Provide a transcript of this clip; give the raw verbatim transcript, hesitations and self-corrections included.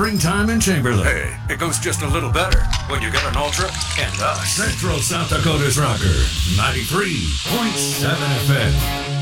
springtime in Chamberlain. Hey, it goes just a little better when you get an Ultra and us. Central South Dakota's Rocker, ninety-three point seven F M.